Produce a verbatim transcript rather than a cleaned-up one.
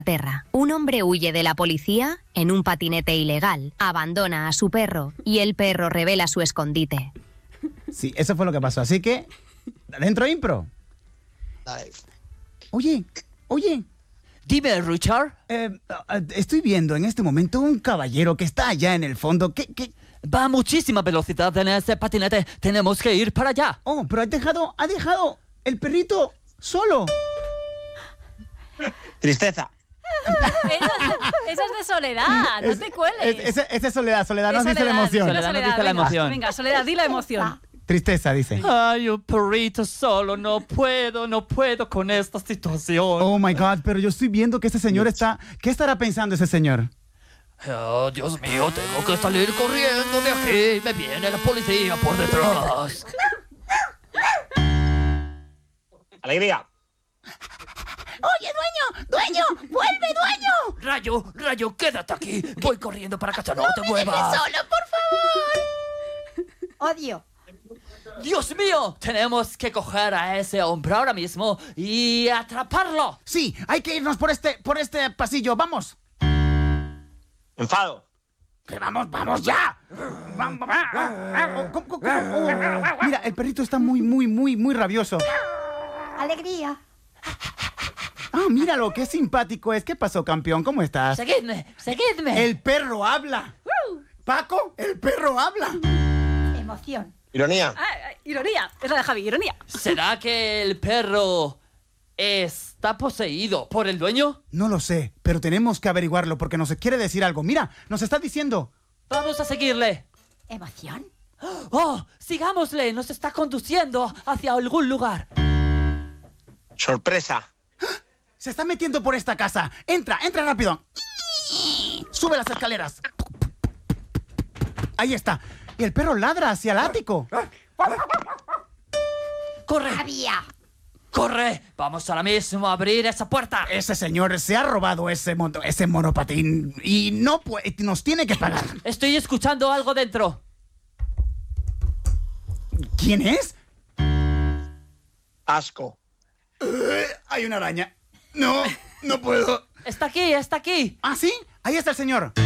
Inglaterra. Un hombre huye de la policía en un patinete ilegal, abandona a su perro y el perro revela su escondite. Sí, eso fue lo que pasó. Así que, dentro impro. Dale. Oye, oye. Dime, Richard. Eh, estoy viendo en este momento un caballero que está allá en el fondo. ¿Qué, qué? Va a muchísima velocidad en ese patinete. Tenemos que ir para allá. Oh, pero ha dejado, ha dejado el perrito solo. Tristeza. Esa es de Soledad, no te cueles. Esa es, es Soledad, Soledad, Es no dice la Soledad, emoción. Soledad, Soledad no dice la venga, emoción. Venga, Soledad, di la emoción. Tristeza, dice. Ay, un perrito solo. No puedo, no puedo con esta situación. Oh, my God, pero yo estoy viendo que ese señor está... ¿Qué estará pensando ese señor? Oh, Dios mío, tengo que salir corriendo de aquí. Me viene la policía por detrás. Alegría. ¡Oye, dueño! ¡Dueño! ¡Vuelve, dueño! Rayo, Rayo, quédate aquí. Voy corriendo para casa, no, te ¡Me muevas. dejes solo, por favor! Odio. Dios mío, tenemos que coger a ese hombre ahora mismo y atraparlo. Sí, hay que irnos por este, por este pasillo. ¡Vamos! Enfado. ¡Que vamos, vamos ya! Vamos, ¿Cómo, cómo, cómo? Oh, mira, el perrito está muy, muy, muy, muy rabioso. Alegría. Ah, míralo, qué simpático es. ¿Qué pasó, campeón? ¿Cómo estás? Seguidme, seguidme. El perro habla. Paco, el perro habla. Emoción. Ironía. Ah, ah, ironía, es la de Javi, ironía. ¿Será que el perro está poseído por el dueño? No lo sé, pero tenemos que averiguarlo porque nos quiere decir algo. Mira, nos está diciendo. Vamos a seguirle. Emoción. ¡Oh! ¡Sigámosle! Nos está conduciendo hacia algún lugar. Sorpresa. Se está metiendo por esta casa. Entra, entra rápido. Sube las escaleras. Ahí está. Y el perro ladra hacia el ático. ¡Corre! Había. ¡Corre! Vamos ahora mismo a abrir esa puerta. Ese señor se ha robado ese, moto, ese monopatín y no puede, nos tiene que pagar. Estoy escuchando algo dentro. ¿Quién es? Asco. Uh, hay una araña. No, no puedo. Está aquí, está aquí. ¿Ah, sí? Ahí está el señor.